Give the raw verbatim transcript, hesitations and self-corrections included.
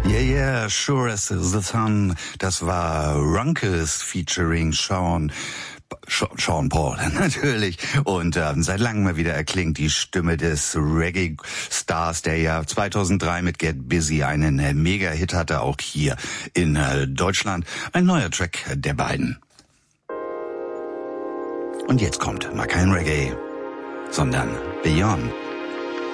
Yeah, yeah, sure as the sun. Das war Runkles featuring Sean Sean Paul, natürlich. Und äh, seit langem mal wieder erklingt die Stimme des Reggae-Stars, der ja zweitausenddrei mit Get Busy einen äh, Mega-Hit hatte, auch hier in äh, Deutschland. Ein neuer Track der beiden. Und jetzt kommt mal kein Reggae, sondern Beyond.